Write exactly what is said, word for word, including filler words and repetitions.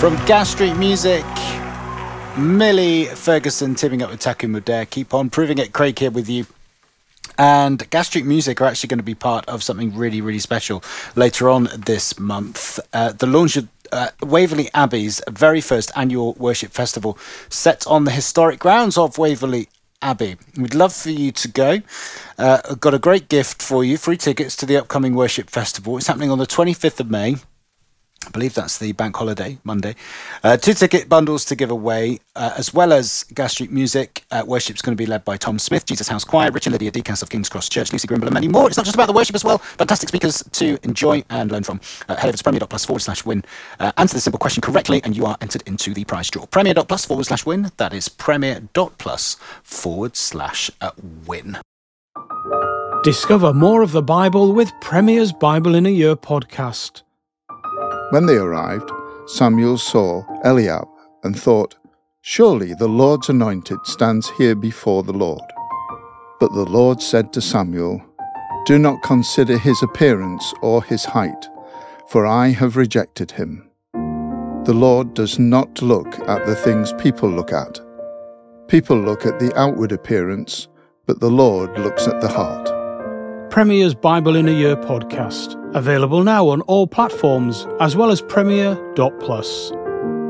From Gas Street Music, Millie Ferguson teaming up with Taku Mudair. Keep on proving it. Craig here with you. And Gas Street Music are actually going to be part of something really, really special later on this month. Uh, the launch of uh, Waverley Abbey's very first annual worship festival, set on the historic grounds of Waverley Abbey. We'd love for you to go. Uh, I've got a great gift for you, free tickets to the upcoming worship festival. It's happening on the twenty-fifth of May. I believe that's the bank holiday, Monday. Uh, two ticket bundles to give away, uh, as well as Gas Street Music. Uh, worship's going to be led by Tom Smith, Jesus House Choir, Rich and Lydia Deacons of King's Cross Church, Lucy Grimble and many more. It's not just about the worship as well. Fantastic speakers to enjoy and learn from. Uh, head over to premier.plus forward slash win. Uh, answer the simple question correctly and you are entered into the prize draw. Premier.plus forward slash win. That is premier.plus forward slash win. Discover more of the Bible with Premier's Bible in a Year podcast. When they arrived, Samuel saw Eliab and thought, "Surely the Lord's anointed stands here before the Lord." But the Lord said to Samuel, "Do not consider his appearance or his height, for I have rejected him. The Lord does not look at the things people look at. People look at the outward appearance, but the Lord looks at the heart." Premier's Bible in a Year podcast, available now on all platforms, as well as premier dot plus.